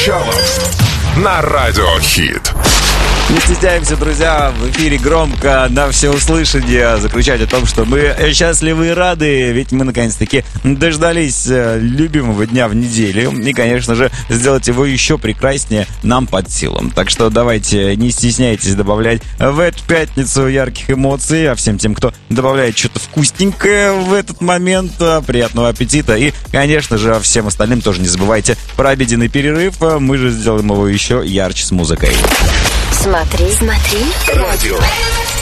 Мочалов на Радио Хит. Не стесняемся, друзья, в эфире громко на всеуслышание заключать о том, что мы счастливы и рады, ведь мы наконец-таки дождались любимого дня в неделю, и, конечно же, сделать его еще прекраснее нам под силам. Так что давайте, не стесняйтесь добавлять в эту пятницу ярких эмоций, а всем тем, кто добавляет что-то вкусненькое в этот момент, приятного аппетита, и, конечно же, всем остальным тоже не забывайте про обеденный перерыв, мы же сделаем его еще ярче с музыкой. Смотри, Радио